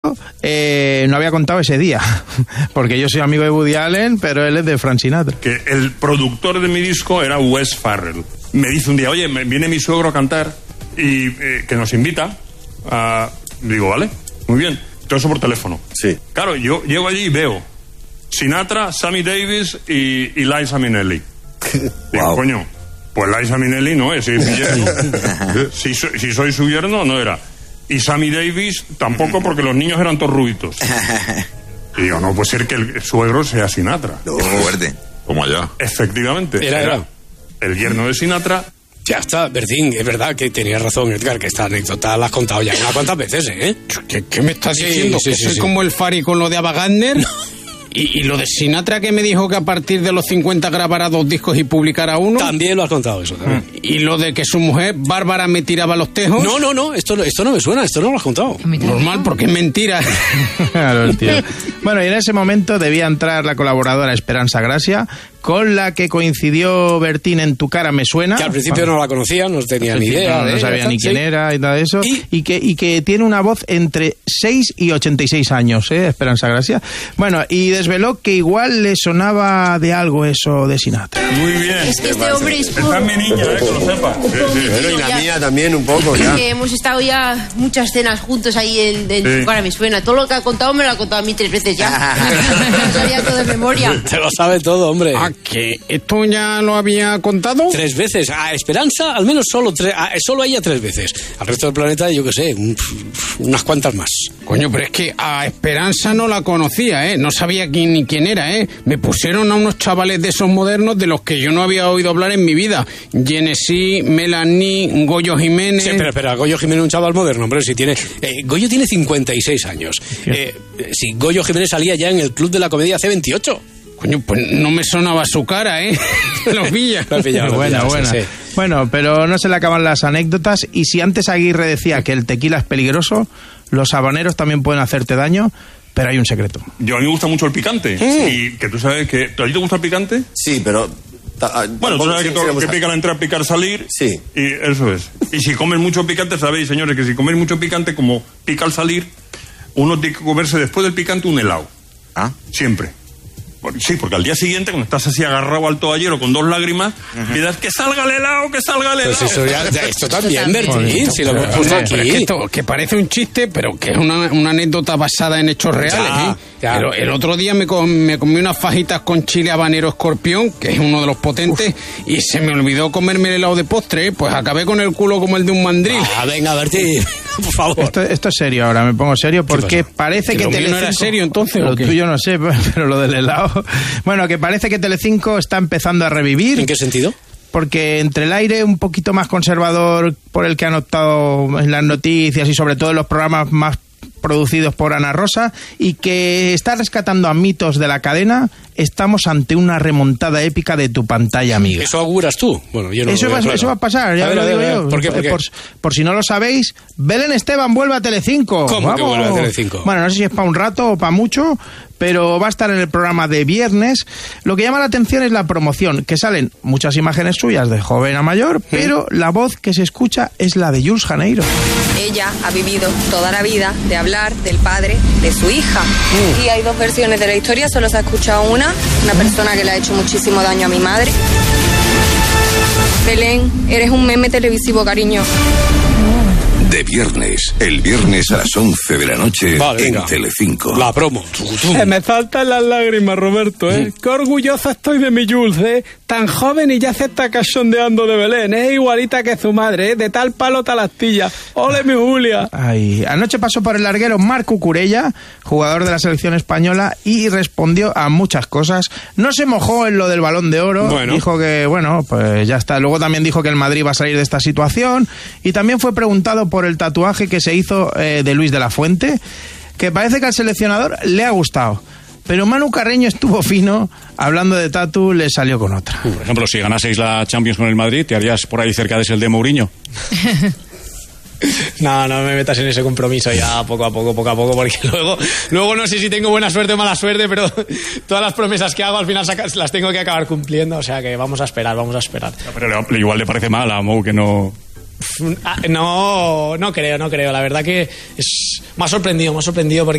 no había contado ese día, porque yo soy amigo de Woody Allen, pero él es de Frank Sinatra. Que el productor de mi disco era Wes Farrell. Me dice un día, oye, viene mi suegro a cantar y que nos invita. Digo, vale, muy bien. Todo eso por teléfono. Sí. Claro, yo llego allí y veo Sinatra, Sammy Davis y Liza Minnelli. Digo, Wow. coño, pues Liza Minnelli no es, es mi yerno. si soy su yerno, no era. Y Sammy Davis tampoco, porque los niños eran todos rubitos. Y digo, no puede ser que el suegro sea Sinatra. No, fuerte. Como allá. Efectivamente. Era. El yerno de Sinatra. Ya está, Bertín, es verdad que tenías razón, Edgar, que esta anécdota la has contado ya unas cuantas veces, ¿eh? ¿Qué me estás diciendo? Sí, ¿Que sí, soy sí. como el Fari con lo de Ava Gardner? ¿Y lo de Sinatra, que me dijo que a partir de los 50 grabara 2 discos y publicara uno? También lo has contado eso, también. ¿Y lo de que su mujer, Bárbara, me tiraba los tejos? No, esto no me suena, esto no lo has contado. Normal, porque es mentira. Claro, tío. Bueno, y en ese momento debía entrar la colaboradora Esperanza Gracia, con la que coincidió Bertín en Tu cara me suena. Que al principio no la conocía, no tenía ni idea. No sabía ni quién era y nada de eso. ¿Y? Y que tiene una voz entre 6 y 86 años, Esperanza Gracia. Bueno, y desveló que igual le sonaba de algo eso de Sinatra. Muy bien. Es que este hombre es Esta es mi niña, que lo sepa. Pero y la mía también un poco, ya. que hemos estado ya muchas cenas juntos ahí en Tu cara me suena. Todo lo que ha contado me lo ha contado a mí 3 veces ya. Lo sabía todo de memoria. Te lo sabe todo, hombre. ¿Que esto ya lo había contado? 3 veces. A Esperanza, al menos solo a ella 3 veces. Al resto del planeta, yo qué sé, unas cuantas más. Coño, pero es que a Esperanza no la conocía, No sabía ni quién era, Me pusieron a unos chavales de esos modernos de los que yo no había oído hablar en mi vida. Genesí, Melanie, Goyo Jiménez... Sí, espera, Goyo Jiménez es un chaval moderno, hombre, si tiene... Goyo tiene 56 años. Si Goyo Jiménez salía ya en el Club de la Comedia hace 28. Coño, pues no me sonaba su cara, Lo pilla. Lo he pillado, Buena. sí. Bueno, pero no se le acaban las anécdotas, y si antes Aguirre decía que el tequila es peligroso, los habaneros también pueden hacerte daño, pero hay un secreto. Yo a mí me gusta mucho el picante. Y que tú sabes que... ¿A ti te gusta el picante? Sí, pero... Bueno, tú sabes que todo lo que pica al entrar, picar salir. Sí. Y eso es. Y si comes mucho picante, sabéis, señores, que si coméis mucho picante, como pica al salir, uno tiene que comerse después del picante un helado. ¿Ah? Siempre. Sí, porque al día siguiente, cuando estás así agarrado al toallero con 2 lágrimas, pidas que salga el helado, que salga el helado. Pues eso ya, esto también, Bertín, si lo hemos puesto Pero es que aquí. esto, que parece un chiste, pero que es una anécdota basada en hechos reales, Ya. Pero el otro día me comí unas fajitas con chile habanero escorpión, que es uno de los potentes, y se me olvidó comerme el helado de postre, pues acabé con el culo como el de un mandril. Venga, Bertín, por favor. Esto es serio ahora, me pongo serio, porque parece que ¿Lo mío no era Telecinco... serio, entonces, Lo o qué? tuyo no sé, pero lo del helado... Bueno, que parece que Telecinco está empezando a revivir. ¿En qué sentido? Porque entre el aire un poquito más conservador por el que han optado en las noticias y sobre todo en los programas más producidos por Ana Rosa, y que está rescatando a mitos de la cadena, estamos ante una remontada épica de Tu pantalla amiga. ¿Eso auguras tú? Bueno, yo no Eso lo veo, va claro. a pasar, ya A ver, lo a ver, digo a ver, yo. ¿Por qué? ¿Por qué? Por si no lo sabéis, Belén Esteban vuelve a Telecinco. ¿Cómo que vuelve a Telecinco? Bueno, no sé si es para un rato o para mucho, pero va a estar en el programa de viernes. Lo que llama la atención es la promoción, que salen muchas imágenes suyas de joven a mayor, pero la voz que se escucha es la de Jules Janeiro. Ella ha vivido toda la vida de hablar del padre de su hija. Y hay 2 versiones de la historia, solo se ha escuchado una persona que le ha hecho muchísimo daño a mi madre. Belén, eres un meme televisivo, cariño. De viernes, el viernes a las 11 de la noche, Vale, en venga. Telecinco. La promo. Me saltan las lágrimas, Roberto, Qué orgullosa estoy de mi Jules, Tan joven y ya se está cachondeando de Belén, Es igualita que su madre, De tal palo tal astilla. ¡Ole, mi Julia! Ay, anoche pasó por el larguero Marc Cucurella, jugador de la selección española, y respondió a muchas cosas. No se mojó en lo del Balón de Oro, Bueno. dijo que, bueno, pues ya está. Luego también dijo que el Madrid va a salir de esta situación, y también fue preguntado por el tatuaje que se hizo de Luis de la Fuente, que parece que al seleccionador le ha gustado. Pero Manu Carreño estuvo fino, hablando de tatu, le salió con otra. Por ejemplo, si ganaseis la Champions con el Madrid, ¿te harías por ahí cerca de ese el de Mourinho? No me metas en ese compromiso ya poco a poco, porque luego no sé si tengo buena suerte o mala suerte, pero todas las promesas que hago al final las tengo que acabar cumpliendo, o sea que vamos a esperar. Pero igual le parece mal a Mou que no... No creo, la verdad que me ha sorprendido porque